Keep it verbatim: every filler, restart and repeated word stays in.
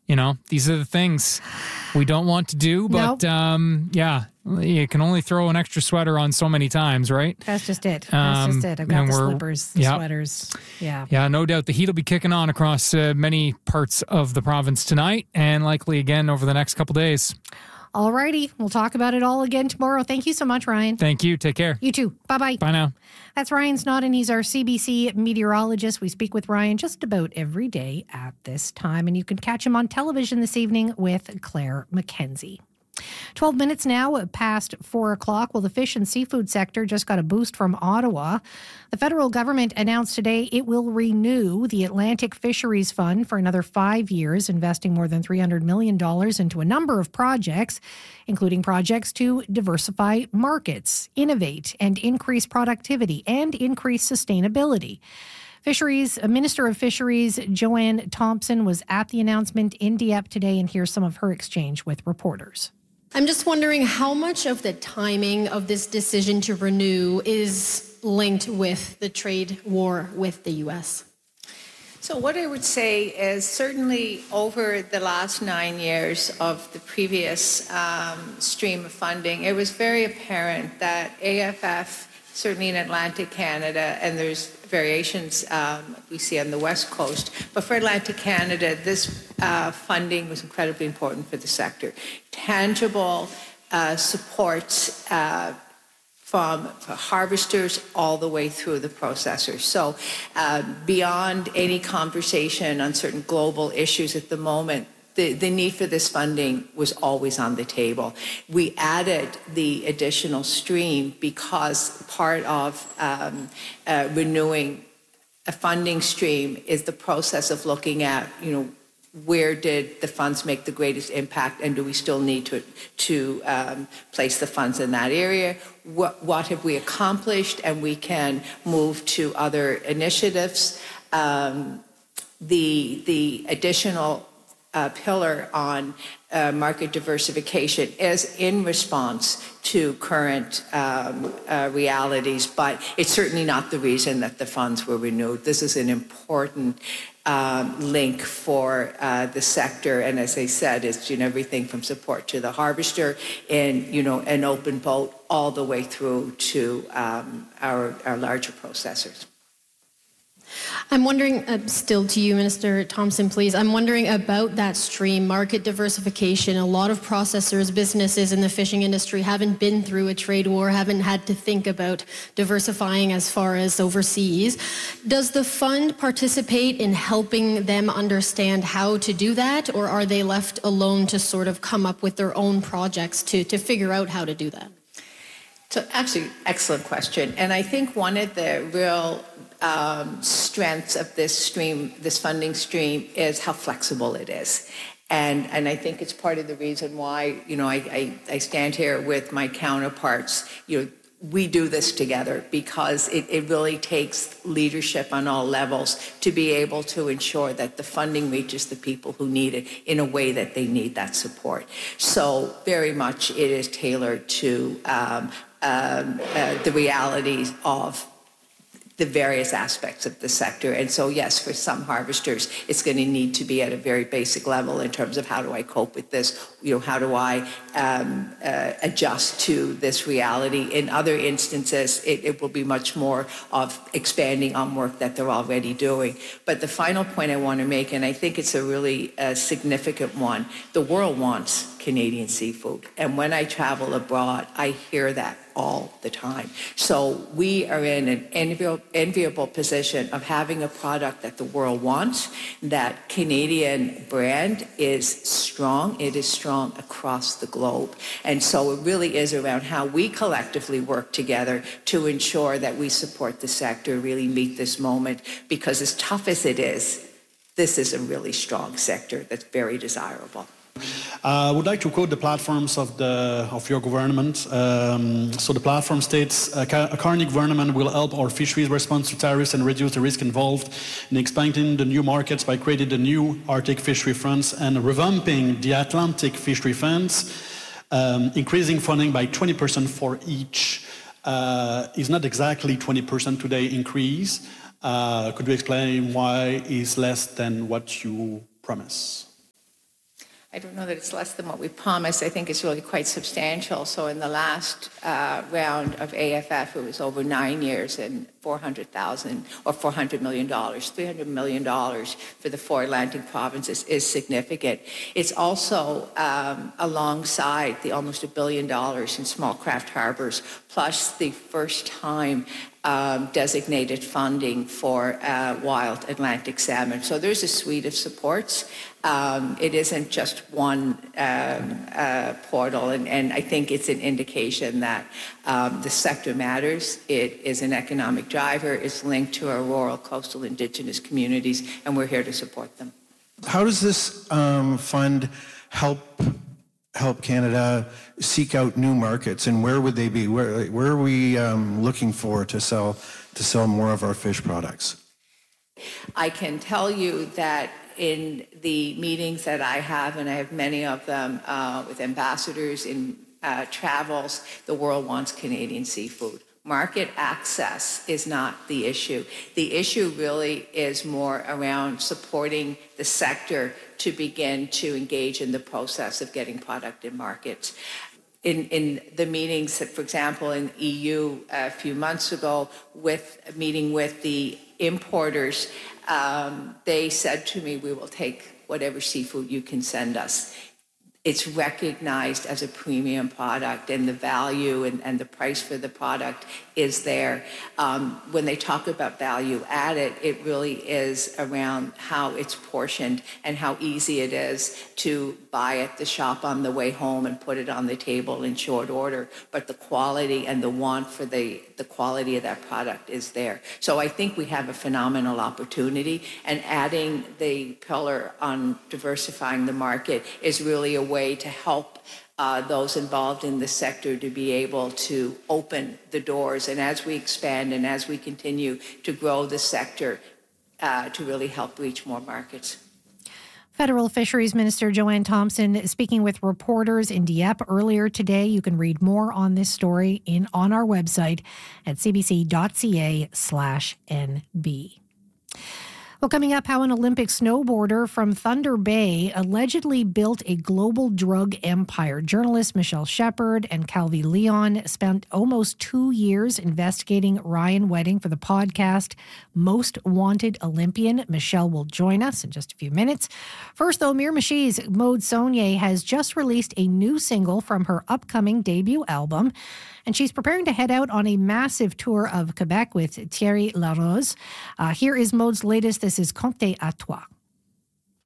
you know, these are the things we don't want to do, but nope. um, yeah, you can only throw an extra sweater on so many times, right? That's just it. That's um, just it. I've got the slippers, the yeah. sweaters. Yeah. Yeah, no doubt the heat will be kicking on across uh, many parts of the province tonight and likely again over the next couple days. All righty. We'll talk about it all again tomorrow. Thank you so much, Ryan. Thank you. Take care. You too. Bye-bye. Bye now. That's Ryan Snodden. He's our C B C meteorologist. We speak with Ryan just about every day at this time, and you can catch him on television this evening with Claire McKenzie. twelve minutes now past four o'clock. Well, the fish and seafood sector just got a boost from Ottawa. The federal government announced today it will renew the Atlantic Fisheries Fund for another five years, investing more than three hundred million dollars into a number of projects, including projects to diversify markets, innovate, and increase productivity and increase sustainability. Fisheries, Minister of Fisheries Joanne Thompson was at the announcement in Dieppe today, and here's some of her exchange with reporters. I'm just wondering how much of the timing of this decision to renew is linked with the trade war with the U S? So what I would say is certainly over the last nine years of the previous um, stream of funding, it was very apparent that A F F, certainly in Atlantic Canada, and there's variations um, we see on the West Coast, but for Atlantic Canada, this uh, funding was incredibly important for the sector. Tangible uh, support uh, from harvesters all the way through the processors. So uh, beyond any conversation on certain global issues at the moment, The, the need for this funding was always on the table. We added the additional stream because part of um, uh, renewing a funding stream is the process of looking at, you know, where did the funds make the greatest impact, and do we still need to to um, place the funds in that area? What, what have we accomplished, and we can move to other initiatives. Um, the the additional Uh, pillar on uh, market diversification is in response to current um, uh, realities, but it's certainly not the reason that the funds were renewed. This is an important um, link for uh, the sector, and as I said, it's, you know, everything from support to the harvester and, you know, an open boat all the way through to um, our, our larger processors. I'm wondering, uh, still to you, Minister Thompson, please, I'm wondering about that stream, market diversification. A lot of processors, businesses in the fishing industry haven't been through a trade war, haven't had to think about diversifying as far as overseas. Does the fund participate in helping them understand how to do that, or are they left alone to sort of come up with their own projects to, to figure out how to do that? So actually, excellent question. And I think one of the real um, strengths of this stream, this funding stream, is how flexible it is. And and I think it's part of the reason why, you know, I, I, I stand here with my counterparts, you know, we do this together because it, it really takes leadership on all levels to be able to ensure that the funding reaches the people who need it in a way that they need that support. So very much it is tailored to um, um, uh, the realities of the various aspects of the sector. And so, yes, for some harvesters, it's going to need to be at a very basic level in terms of how do I cope with this? You know, how do I um, uh, adjust to this reality? In other instances, it, it will be much more of expanding on work that they're already doing. But the final point I want to make, and I think it's a really uh, significant one, the world wants Canadian seafood. And when I travel abroad, I hear that all the time. So we are in an enviable, enviable position of having a product that the world wants. That Canadian brand is strong. It is strong across the globe. And so it really is around how we collectively work together to ensure that we support the sector, really meet this moment, because as tough as it is, this is a really strong sector that's very desirable. I would like to quote the platforms of the of your government. Um, so the platform states, a Carney government will help our fisheries response to tariffs and reduce the risk involved in expanding the new markets by creating the new Arctic fishery funds and revamping the Atlantic fishery funds, um, increasing funding by twenty percent for each. Uh, is not exactly twenty percent today increase. Uh, could you explain why is less than what you promise? I don't know that it's less than what we promised. I think it's really quite substantial. So in the last uh, round of A F F, it was over nine years and four hundred thousand or four hundred million dollars, three hundred million dollars for the four Atlantic provinces is significant. It's also um, alongside the almost a billion dollars in small craft harbors, plus the first time Um, designated funding for uh, wild Atlantic salmon. So there's a suite of supports. Um, it isn't just one um, uh, portal, and, and I think it's an indication that um, the sector matters. It is an economic driver. It's linked to our rural, coastal, Indigenous communities, and we're here to support them. How does this um, fund help help Canada seek out new markets, and where would they be? Where where are we um, looking for to sell to sell more of our fish products? I can tell you that in the meetings that I have, and I have many of them uh, with ambassadors in uh, travels, the world wants Canadian seafood. Market access is not the issue. The issue really is more around supporting the sector to begin to engage in the process of getting product in markets. In, in the meetings, that, for example, in E U a few months ago, with a meeting with the importers, um, they said to me, we will take whatever seafood you can send us. It's recognized as a premium product, and the value and, and the price for the product is there. Um, when they talk about value added, it really is around how it's portioned and how easy it is to buy at the shop on the way home and put it on the table in short order. But the quality and the want for the, the quality of that product is there. So I think we have a phenomenal opportunity, and adding the pillar on diversifying the market is really a way to help uh, those involved in the sector to be able to open the doors. And as we expand and as we continue to grow the sector, uh, to really help reach more markets. Federal Fisheries Minister Joanne Thompson speaking with reporters in Dieppe earlier today. You can read more on this story in on our website at cbc.ca slash NB. Well, coming up, how an Olympic snowboarder from Thunder Bay allegedly built a global drug empire. Journalists Michelle Shepard and Calvi Leon spent almost two years investigating Ryan Wedding for the podcast Most Wanted Olympian. Michelle will join us in just a few minutes. First, though, Miramichi's Maude Saunier has just released a new single from her upcoming debut album, and she's preparing to head out on a massive tour of Quebec with Thierry Larose. Uh, here is Maude's latest. This is Compte à toi.